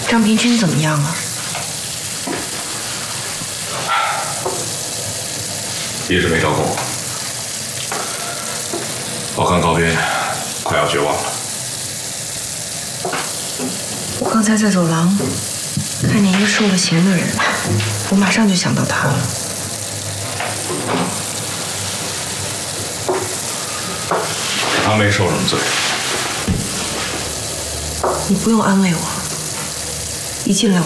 张平君怎么样啊？ 一直没招供。我看高斌快要绝望了。 我刚才在走廊看见一个受了刑的人，我马上就想到他了。 他没受什么罪。 你不用安慰我，一进来我